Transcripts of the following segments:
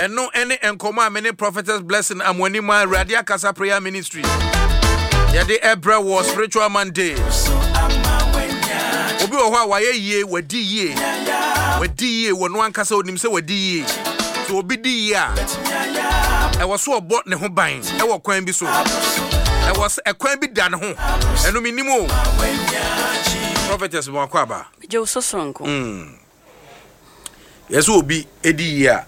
Eno any enkoma many prophetess blessing amwanima Radia Casa Prayer Ministry. Yade Ebra was spiritual Monday. Obi owa waye ye wadi ye. Wadi ye wonu ankasa onim se wadi ye. So obi di ye a. E was so bot ne ho ban. E wo kwan bi so. E was e kwan bi da ne ho. Eno minimo. Prophetess mo akwaba. Je so sonko. Yeso obi edi ye a.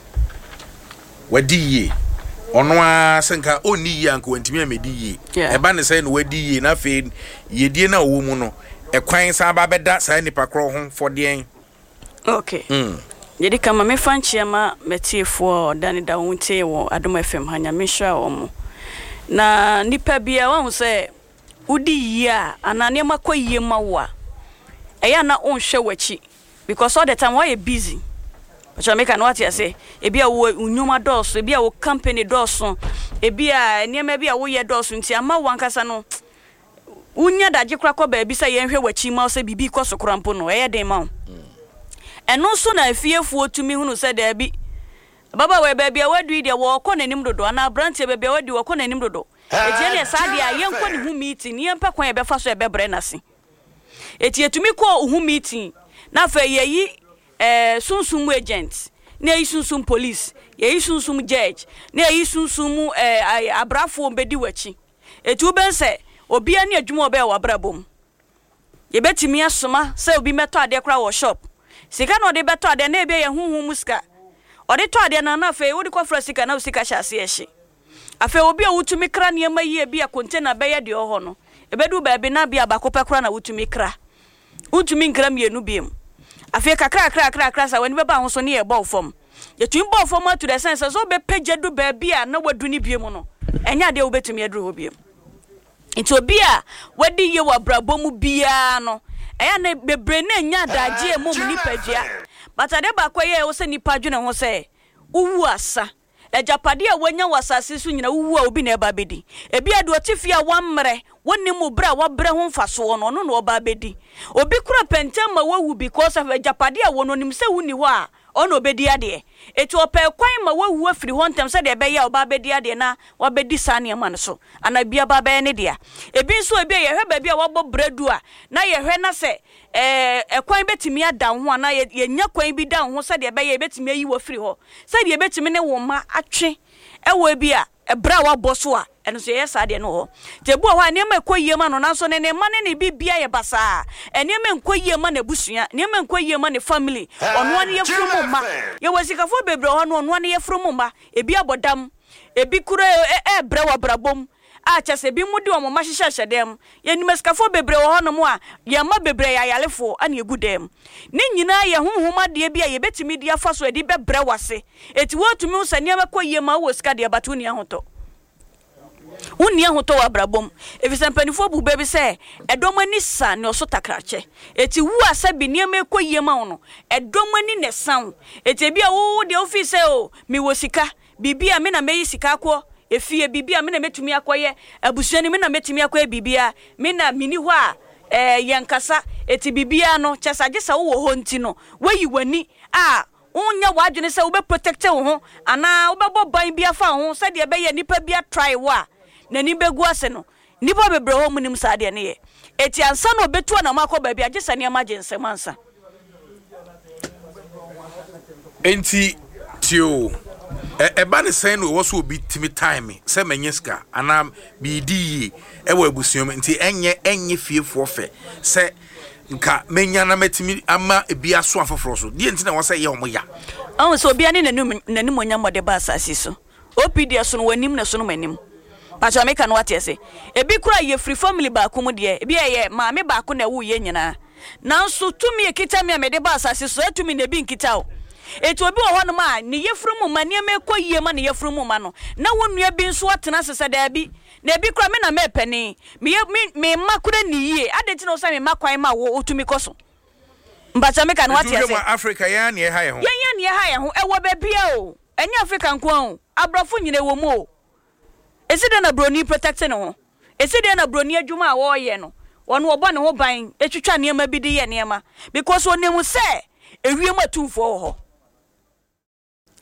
Wadi ye. Ono a senka oni ye anko wantimi amedi ye. Eba ne say no wadi ye na fe yedie na wo mu no. E kwan sa ba beda sa nipa kro ho fodien. Okay. Yedi kama me fanchia ma metiefo dani da wonte wo Adom FM hanya me hwa wo mo. Na nipa bia wo say udi yi a anane makoyie ma wo a. Eya na onhwe wachi because all the time why you busy. But make an what you say, ebia wo unyuma doso, ebia wo company doso, ebia niema bia wo ye doso nti ama wankasa no. Unya daje kra ko ba bi say yenhwe wachi ma so bibi koso krampo no eye den ma. Eno so na afiefuo tumi hunu se da bi. Baba we ba bia wadu de wo kɔ nanim dodo na branche ba bia wadu wo kɔ nanim dodo. Eje ne sa de a yenkɔ ne hu meeting, yempa kwan e be fa so e be bre na se. Eti etumi kɔ hu meeting na fa yeyi sunsum agent na yi sunsum police yi sunsum judge na yi sunsum abrafo bedi wachi etu ben se obi ani adwuma oba wa brabom ye betimi asoma se obi meto ade kra wo shop sika na ode beto ade na ebe ye huhu muska ode to ade na na fe wodi ko fra sika na sika hyase ye hye afa obi a wutumi kra ne ma yi e a container be ye de oho no ebedu ba be na bia bakopɛ kra na wutumi kra wutumi nkra mienu biem afia kakra sa wani beba ho so ne ye ball form ye twin ball form to the sense so be pejedu ba bia na wadu ni biem no enya de obetumi aduru ho biem nti obi a wadi ye wa brabomu bia no eya na bebre na nya daje mum ni padua but ade ba kwaye wo se nipa dwene ho se uwu asa ejapade a wanya wasase so nyina uwu a obi na eba bedi ebi ade otifia wamre wonni mu bra wabre ho mfaso no no no oba bedi obi kura pentem ma wawu because of ejapade a wono nim se wuni ho a ono bedi ade eti ope kwan ma wawu afiri ho ntem se de ebe ya oba bedi ade na wabedi sane ma no so ana bia ba ba ne dia ebi nso ebi ye hwe ba bia wabo bredu a na ye hwe na se ekwan betimi ada ho ana ye nya kwan bi da ho se de ebe ye betimi ayi wo firi ho se de betimi ne wo ma atwe ewo bi a ebra wabo so a eno so ye sa de no ho tebu ho ane ma ekoyie ma no na so ne ma ne bibia ye basa ene ma ekoyie ma na busua ne ma ekoyie ma ne family ono ane ye furu ma ye wasikafo bebre ho no ono ane ye furu ma ebi abodam ebi kura ebra wa brabom a chese bi mudi o ma hyehye hyedem ye nimasikafo bebre ho no mo a ye ma bebre ya yalefo ane egudem ne nyina ye honhoma de bia ye betimi dia fa so edi bebre wase eti wotumi usane ma koyie ma wo sika de batu ne ahoto unia hoto wa brabom efisa mpanifo bu bebi se edomani sa ne oso takrache eti wu asa bi niam ekoyie ma wono edomani ne san eti bia wo de office o mi wo sika bibia me na meyi sika akọ efie bibia me na metumi akoye abusuani me na metumi akoye bibia me na mini ho a yankasa eti bibia no chesaje sa wo ho nti no wayi wani a unya wadwene se wo be protect wo ho ana wo be boban bia fa ho se de be ye nipa bia try wa na ni begu ase no nipa bebre ho munim sa de ne ye eti ansa no betu na makọ ba bia gesa ne amagense mansa enti tio eba ne sen no wo so obi timi time se manyeska ana bi di e wa abusuom enti enye fiefo fe se nka menya na metimi ama ebia so afoforo so die enti na wo se ye omo ya ahun so bia ne nanim onya mode ba asasi so opd so no wanim na so no manim pacha make no what say ebi kura ye free family ba ko mu de ebi ye maame ba ko na wo ye nyina nanso tumi ekita me amede ba asasi so etumi na bi nkita o etu obi wo hono ma ne yefuru mu ma ne me koyie ma ne yefuru mu ma no na wonua bi nso atena sese da bi na ebi kura me na me pani me makura ni yie adeti no so me makwan ma wo otumi koso mpacha make no what say Africa ya ne ha ye ho ya ne ha ye ho e wo ba bia o enya Africa nko an abrafo nyine wo mu o eside na broni protecting no eside na broni adwuma a wo ye no wono obo ne ho ban etwitwa niema bi de ye niema because onim se ewiem atumfo ho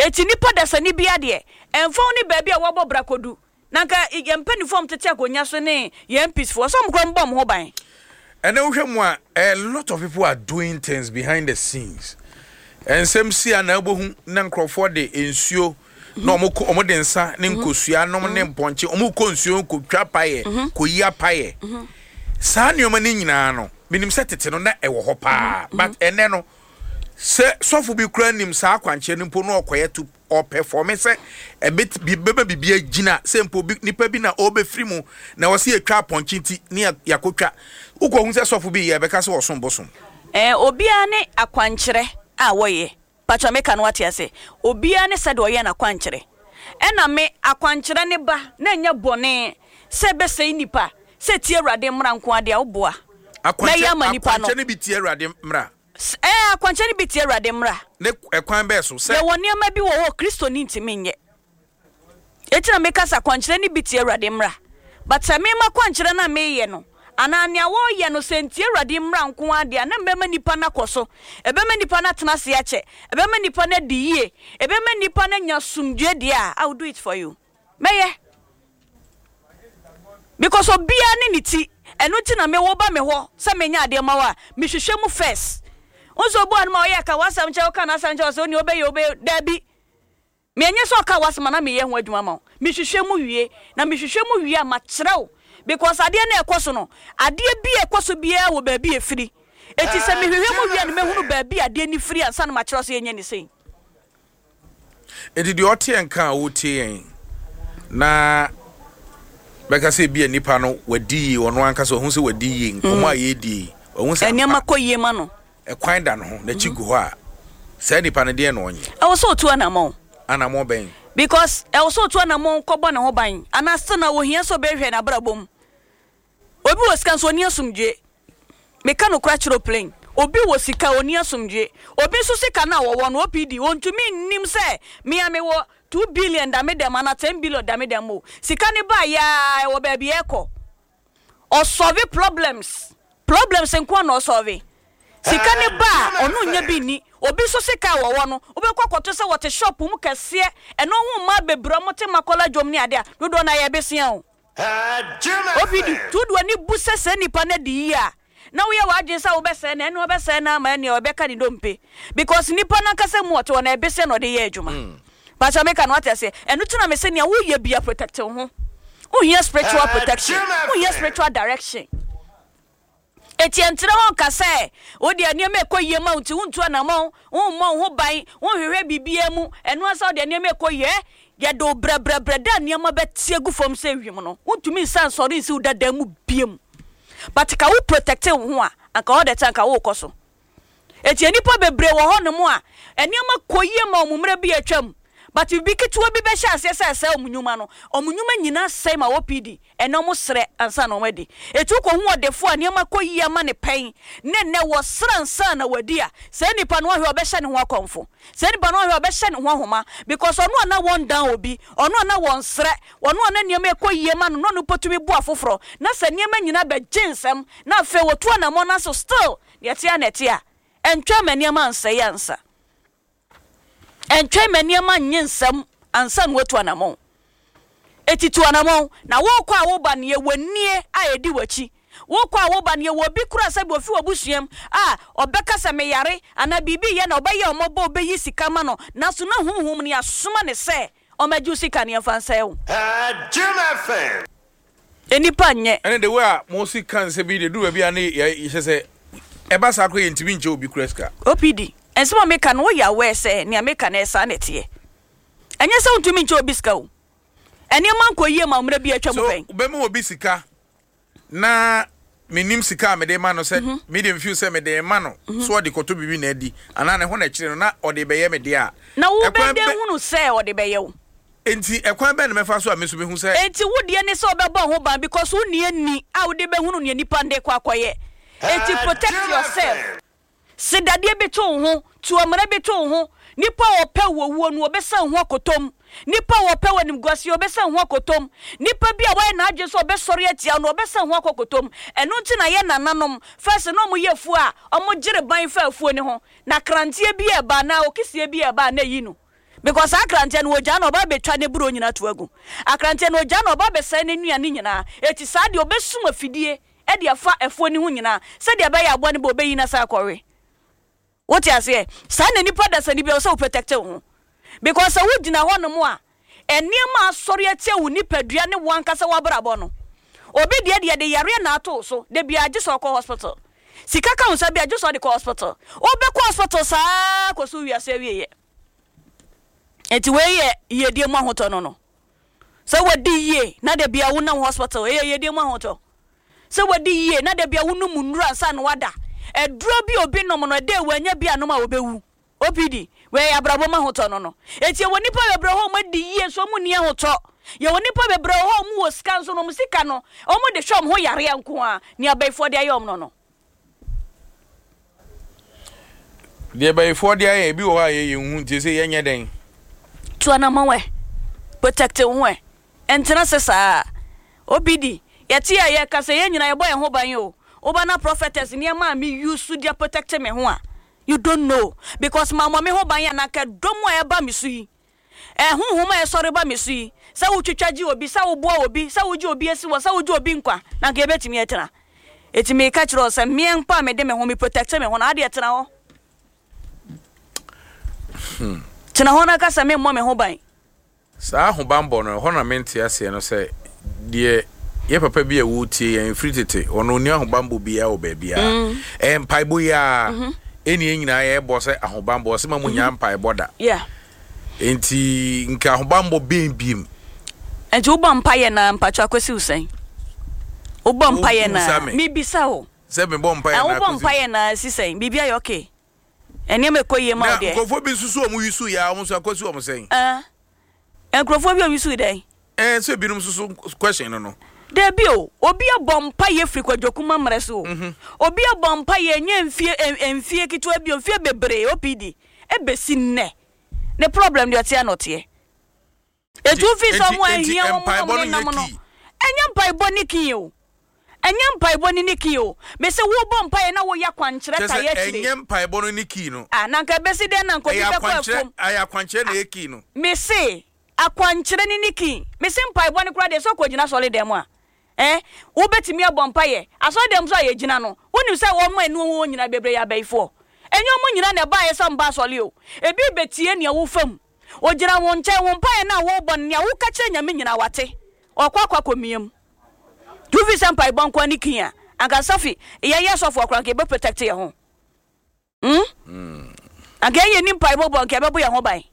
eti nipa dasani bia de emfa oni baabi a wabo brakodu nanka yempani form tete akonya so ne peaceful so mkro mbom ho ban. And then we have a lot of people are doing things behind the scenes. And some see an elbow nan Crawford de ensure no mo densa ne nkosua no ne mponche omo konsuo ko twa paye ko ya paye. Saa ne o mani nyina no minim setete no na ewo ho pa but ene no se sofu bi kura nim saa kwanche no mpo no okoye to or performance a bit beba bibia gina se mpo bi nipa bi na obefiri mu na wo se atwa ponche nti ne yakotwa uko hu se sofu bi ye beka se wo som bosom obia ne akwankyere a woye patwa meka no wate ase obia ne sede oye na akwankyere ena me akwankyere ne ba na nya bone se be sei nipa se tie Awurade mra nko ade a oboa akwankyere ne bi tie Awurade mra akwankyere ne bi tie Awurade mra ne ekwan be so se woni ama bi wo Kristo ni ntimi nye etina meka sa akwankyere ne bi tie Awurade mra but me ma akwankyere na me ye no anania wo ye no sentie Awurade mra nko ade a na mbema nipa na koso ebema nipa na tena se ache ebema nipa na di yie ebema nipa na nya sumdwe de a I will do it for you meye because obia ne niti eno ti na me wo ba me ho se menya ade ma wa me hwehwe mu first onzo bo an ma oye ka wasam che o ka na san che o se oni obe dabi me enye so ka wasam na me ye ho adwuma ma me hwehwe mu wie na me hwehwe mu wie ma kyerɛw because ade na ekoso no ade bi ekoso bia wo ba bi efiri eti se me hwehwe mu wie na me hunu ba bi ade ni firi ansa na ma kyerɛw so yenye ni sei edi de ote enka wo tie na beka se bia nipa no wadi ono anka so hu se wadi nkomo ayedi ohun se enema koyie ma no ekwan da no ho na chigu ho a se nipa ne de no onye e wo so tu anamo ben because e wo so tu anamo kobo ne ho ban anasta na wo hia so be hwe na brabom obi wo sika so oni asumdwe meka no kra chiro plane obi wo sika oni asumdwe obi so sika na wo no OPD wontumi nnim se me wo 2 billion da me dem na 10 billion da me dem mo sika ne ba ya wo ba bi eko o solve problems nko na o solve sika ne ba onu nya bi ni obi so sika wo no obekwa kwato se wote shop mu kase eno hu ma bebra mote makola dwom ni ade a dodo na ya besia o obidi tudo ni busese nipa na di ya na wo ye wa agye sa wo bese na eno obese na ma ne obeka ni dompe because nipa na kase mu wote na ebese na de ye adwuma Pacha meka no atase enu tuna me se nia wo ye bia protect ho wo here spiritual protection wo here spiritual direction etientre won kase wo de ania me koye ma unti wontu anamo wo mo ho ban wo hwehwe bibia mu enu asa de ania me koye ye do bra da ania ma betie gu fom se hwim no wontumi san sori si udada mu biem but ka wo protect ho a anka all the time ka wo koso etieni po bebre wo ho no mu a ania ma koye ma omumre bia atwam but you be ketua bi be sha se omunyuma no omunyuma nyina sai ma OPD eno mo sre ansa na wadi etu ko hu odefo a niam akoyi ama ne pen ne wo sre ansa na wadi a se nipa no ahwe obehye ne ho akomfo se nipa no ahwe obehye ne ho ahoma because ono na won down obi ono na won sre ono na niam akoyi ama no no potumi bu afoforo na se niam nyina be ginsem na afa wotu na mo na so still yete ya nete a entwa maniam ansa yansa entwe maniama nyinsam ansan wetu anamo etitu anamo na wo kwa wo ba ne wanie a edi wachi wo kwa wo ba ne wo bi kura se bo fi obusuam obeka se me yare ana bibi ye na obaye omobo obeyi sika ma no na so na hunhum ne asoma ne se omaju sika ne fansa ewo Jim enipa nye ene de way mo sika nse bi de du bia ne ye se eba sa akọ yentimi nche obi kreska OPD ensema meka no ya we se ne meka na esa nete enye se untumi nche obi sika o ene man koyie ma mra bi atwa mu pen so be mo obi sika na menim sika me de ma no se me dem feel se me de ma no so de koto bibi na adi ana ne ho na kire no na ode be ye me de a na wo be de hunu se ode be ye wo enti ekwan be na me fa so a me so be hu se enti wo de ne se obebo ho ban because wo nie ni a wo de be hunu ne nipa nde kwa akoye enti protect yourself sidade beto ho tuamara beto ho nipa ope wowo no obesa ho akotom nipa ope wanim guase obesa ho akotom nipa bia wa na agye so obesori atia no obesa ho akotom eno nti na ye nananom first no mo yefu a omo gire ban fa afuo ni ho na krantie bia ba na okisie bia ba na yi no because akrante no ogya na oba betwa ne buro nyina to agu akrante no ogya na oba besa ne nua ne nyina eti saa de obesum afidie e de afa efo ne hu nyina se de abaye abo ne bo obeyi na sa akɔre what you say saa na nipa da sa ni bi o so protect wo because wo gyina ho no mo a eniema asɔre atia wo nipadua ne wankasa wabrabɔ no obi de yare na ato so de bia agye so kɔ hospital sika ka unsa bia agye so de kɔ hospital obekɔ hospital saa kɔ so wiase wieye enti we ye die mu ahoto no so wadi ye na de bia wo na hospital ye die mu ahoto so wadi ye na de bia wo no munura ansa no wada eduro bi obi no no de wanya bia no ma obewu opidi we abrabo ma hoto no enti woni pa bebre ho ma di ye so mu ni ahoto ye woni pa bebre ho mu wo sika so no mu sika no o mu de hwom ho yare anko a ni abaifo de ayom no de abaifo de aye bi wo ha ye hu nti se ye nye den to anamawe protect wo e entina sesa obidi yeti ye ka se ye nyina ye boy ho ban yo oba na prophetess ni ma me use dia protect me ho a you don't know because mama me ho ban ya na ka domo e ba me su yi huhuma e sori ba me su yi sa wo twitwaji obi sa wo boa obi sa wo ji obi esi wo sa wo ji obi nkwa na ka ebetimi etena etimi ka kiro se me mpa me de me ho me protect me ho na ade etena ho tena ho na ka se me mo me ho ban sa ho bambo no ho na mente ase no se de ye papa bi e wo tie en free tete ono ni ho bambo bi ya wo ba bia paibo ya eni enyina ye bo se ahobambo se ma munya mpaibo da yeah enti nka ahobambo biem enti wo ba mpaye na mpacho akwesi usen wo ba mpaye na mi bisa ho se me bo mpaye na wo ba mpaye na sisen bibia ye okay eni me koye ma de nkofo bi susu omu yusu ya omu so akwesi omu sen nkofo bi omu yusu de so binum susu question no Debio, obi a bompa ye frikwa jokuma mreso. Obi a bompa ye nye enfie kitwa bi enfie bebre opidi. Ebesi ne. The problem de atia notie. Etu fi so mo ahia mo na mo no. Enya mpaibo niki o. Enya mpaibo ni niki o. Me se wo bompa ye na wo ya kwankyere ta ye kire. Enya mpaibo no niki no. Na nka besi de na nko bi be kwa fom. Aya kwankyere na eki no. Me se akwankyere ni niki. Me se mpaibo ni kura de so ko gina sole dem a. Wo betimi abompa ye aso dem so ye gina no woni se wo ma enu wo nyina bebre ya baifo enyo mo nyina na ba ye so mba sole o ebi betie ne wo fam o gina wo nche wo mpa ye na wo bon ne wo ka kire nyame nyina wate okwa komiem du vi sampa ibon kwa nikia anga safi ye so for kran ke be protect ye ho aga ye ni mpa ibon ke be bo ye ho bai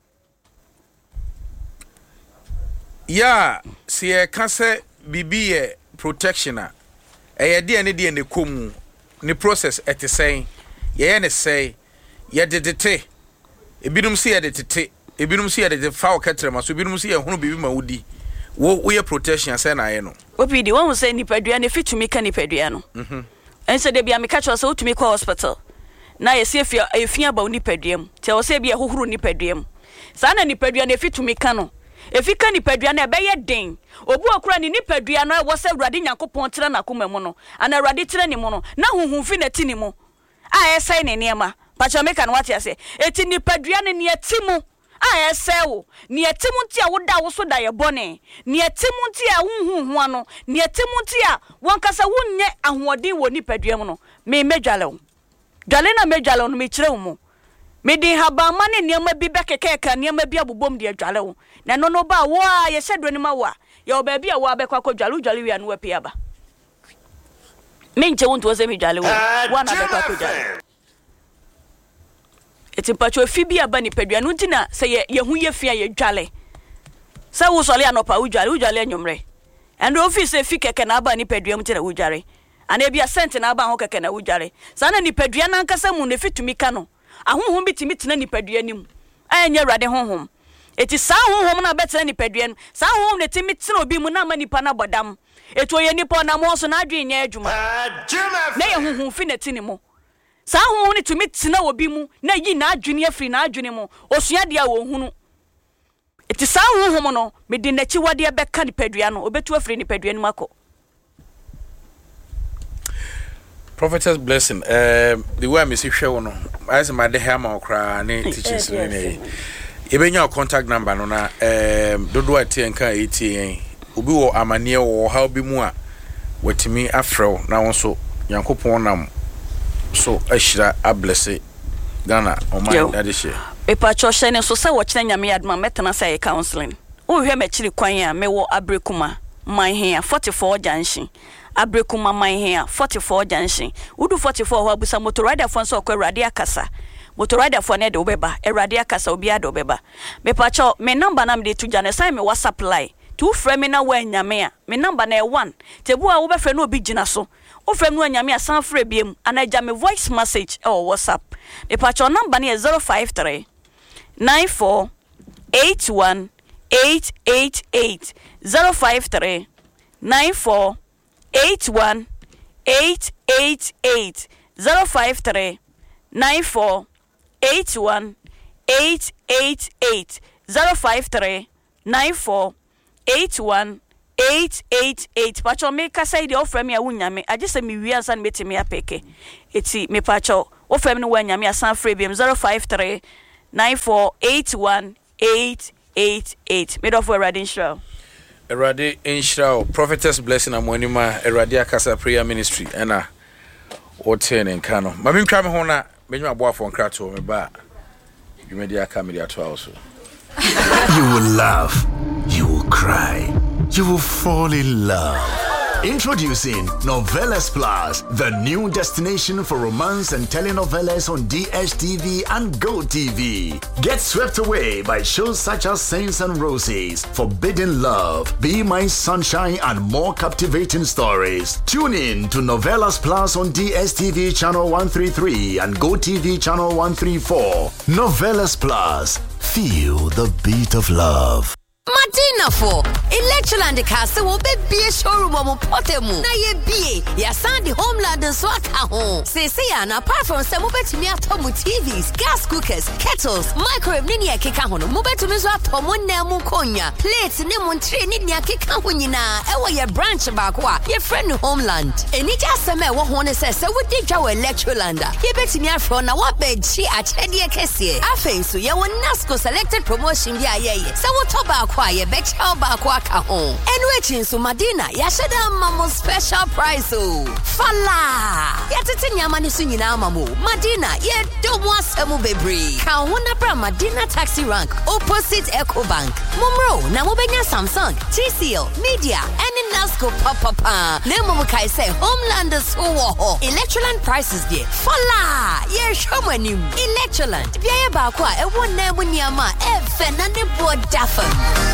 ya sie ka se bibi ye protection a de ne komu ne process etesen ye ne say ye dedete ebinum se ye dedete ebinum se ye de fa o ketrema so ebinum se ye hunu bibi ma wudi wo ye protection say na ye no opidi won say nipadua ne fitumi ka nipadua no ense de bia me ka cho say utumi kwa hospital na ye se efia ba nipadua mu te wo say bia hohuru nipadua mu sa na nipadua ne fitumi ka no efika nipadua na ebe ye den obu okura ni nipadua no wo se awrade Nyankopon tira na koma mu no ana awrade tira ni mu no na huhun fi na ti ni mu a esai ne niema pacha meka no wate ase eti nipadua ne ne atimu a esai wo ne atimu ti a woda wo so da ye bone ne atimu ti a huhun ano ne atimu ti a wonkasa wonnye ahoɔden wo nipadua mu no me medwale wo dwale na medwale no me kire wo mu medi haba mane niema bi bekekeka niema bi abobom de adwale wo na no ba wo a ye hyedo ni ma wo a ye oba bi a wo abekwa kodwale wi anu api aba menje wonto ze mi dwale wo na abekwa kodwale etimpacho fi bi aba ni padua no ntina se ye hu ye fia ye dwale se wo sole anopa wo dwale anwumre and office fi keke na aba ni padua mu tira wo dware ana bia sent na aba ho keke na wo dware sa na ni padua na nkasa mu ne fitumi ka no ahonhom bitimi tena nipadua nim anya awrade honhom eti sa honhom na betena nipadua no sa honhom ne timi tena obi mu na ma nipa na bodam eto ye nipa na mo so na adwe nya adwuma na ye honhom fi na tini mu sa honhom ne timi tena obi mu na yi na adwene afri na adwene mu osua de a wo hunu eti sa honhom no me de nachi wade beka nipadua no obetu afri nipadua no mako. Prophetess Blessing, the way I miss you, I say my dear Hammer cry, teaching. Ebenya contact number no na dodo ate nka ATN obi wo amane wo how bi mu a watimi afrew na wonso Yankopon nam so ahira ablesse Ghana o man adehye epacho hye so se wo kire nyame adma metena say counseling wo hwe machiri kwan a mewo abrekuma man hia 44 junction abrekuma man hia 44 junction udu 44 ho abusa motor rider fon so kwa radio akasa motor rider fon e de obeba radio akasa obi ade obeba mepacho me number na me de tu jane sai me WhatsApp line tu frame me na wa nyame a me number na 1 tebu a wo be frɛ no obi gina so o frɛ no nyame a san frɛ biem anaja me voice message or WhatsApp mepacho number na 053 94 81 888 053 94 81 888 053 94 81 888 053 94 81 888 pacho me kasa ide ofra me awunyame agese me wi ansa me timi apeke eti me pacho ofra me no wanyame asan frɛ biem 053 94 81 888 made of Eradi Inshra Prophetess Blessing Amonima Eradi Akasa Prayer Ministry ena oten enkano mami ntwa me ho na menyu aboafo nkrato me ba Media Camelia to also. You will laugh, you will cry, you will fall in love. Introducing Novelas Plus, the new destination for romance and telenovelas on DSTV and GoTV. Get swept away by shows such as Saints and Roses, Forbidden Love, Be My Sunshine, and more captivating stories. Tune in to Novelas Plus on DSTV channel 133 and GoTV channel 134. Novelas Plus, feel the beat of love. Martina for Electroland Castle will be a showroom of Potemu. Na ye be ya sandy homeland and swaka home. Say and apart from some mobile me atomu TVs, gas cookers, kettles, microwave ninia kikahon, mobile to me swap nemu konya, plates nemon train ninia kikahunina, ewa ye branch bakwa, ye friend homeland. And it just a me what one says, so would dig our Electrolander. Ye bet me from a what bed she at Chedia Kessie. I think so ye won NASCO selected promotion ya ye. So what about quiet bet ba kwa ka home and waiting so Madina ya sheda mamo special price oh fala ya tete nyama ni so nyina mamo Madina ye do mo asemu bebre ka ho na bra Madina taxi rank opposite Ecobank mumro na mo benya Samsung TCL Media and NASCO papa na mo kai say homeland so ho Electroland prices there fala ye shomani Electroland bia ba kwa e wona mu nyama e fe na ne bo dafam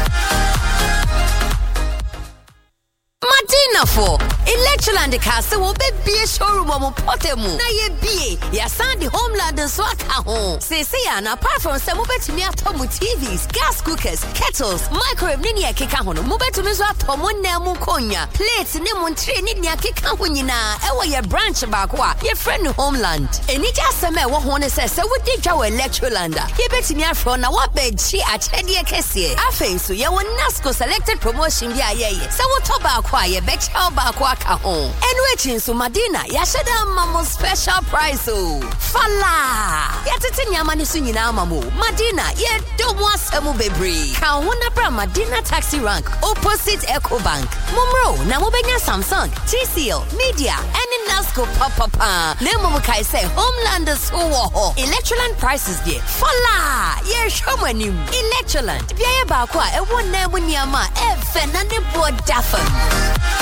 Martina for Electroland Castle will be a showroom of Potemu. Na ye be ya sandy homeland and swaka home. Say and apart from some mobile to me atomu TVs, gas cookers, kettles, microwave ninia kikahon, mobile to me swap nemu konya, plates nemon train ninia kikahunina, ewa ye branch bakwa, ye friend homeland. And it just a me what one says, so would dig our Electrolander. Ye bet me from na what bed she at Chedia Kessie. I think so ye won NASCO selected promotion ya ye. So what about quiet bet ba kwa ka home and waiting so Madina ya sheda mamo special price oh fala ya tete nyama ni so nyina mamo Madina ye do mo asemu bebre ka ho na bra Madina taxi rank opposite Ecobank mumro na mo benya Samsung TCL Media and NASCO papa na mo kai say homeland so ho Electroland prices there fala ye shomani Electroland bia ba kwa e wona mu nyama e fe na ne bo dafam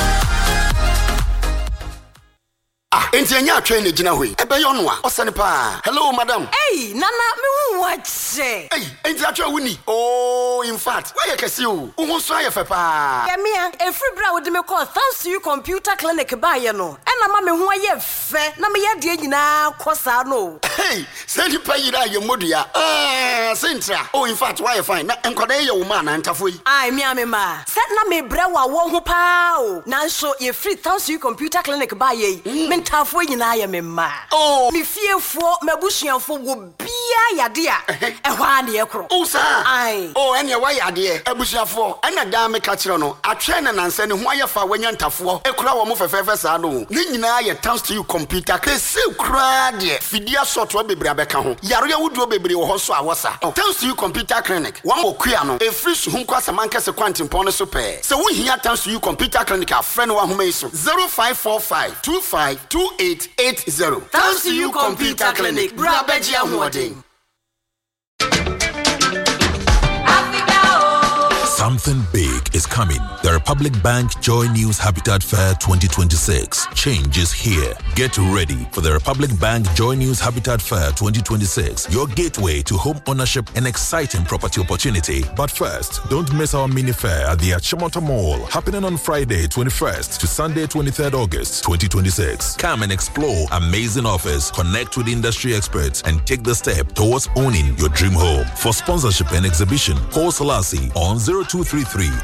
Enti anya train e gina hoi. Ebe yo no a. Osane pa. Hello madam. Hey, nana me hu wache. Hey, enti atwa wuni. Oh, in fact, why you kesi o? Wo so aye fe pa. Ya mia, every bra wo de me call thanks to you computer clinic ba ye no. E na ma me hu aye fe, na me ye de nyina kosa no. Hey, send you pay ira ye modua. Centra. Oh, in fact, why you fine? Na enkwada ye wo ma na ntafoi. Ai mia me ma. Set na me bra wa wo ho pa o. Na so ye free thanks to you computer clinic ba ye. Tafo nyina ya me ma oh me fiefo mabusuafo wo bia yade a ehwa na ye kro oh sir ai oh ene wa yade abusuafo ana da me ka kire no atwe na nanse ne ho ayefa wanya ntafo ekura wo mo fefefe sa no ne nyinaa yɛ thanks to you computer kɛse kura de fidia software bebre abɛka ho yare awudo bebre wo ho so awosa thanks to you computer clinic one okua no efiri so hu kwasa mankese kwantimpon no so pɛ sɛ wo hia thanks to you computer clinic a friend wa homa iso 0545 252880 Thanks to you computer clinic bra beji ahoden. Something big is coming. The Republic Bank Joy News Habitat Fair 2026. Change is here. Get ready for the Republic Bank Joy News Habitat Fair 2026. Your gateway to home ownership and exciting property opportunity. But first, don't miss our mini fair at the Achimota Mall, happening on Friday 21st to Sunday 23rd August 2026. Come and explore amazing offers, connect with industry experts, and take the step towards owning your dream home. For sponsorship and exhibition, call Selassie on 0233